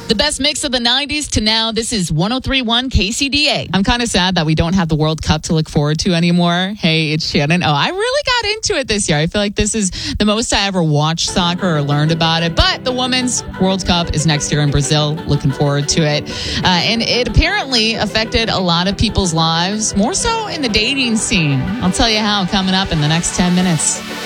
The best mix of the 90s to now. This is 103.1 KCDA. I'm kind of sad that we don't have the World Cup to look forward to anymore. Hey, it's Shannon. Oh, I really got into it this year. I feel like this is the most I ever watched soccer or learned about it. But the Women's World Cup is next year in Brazil. Looking forward to it. And it apparently affected a lot of people's lives, more so in the dating scene. I'll tell you how coming up in the next 10 minutes.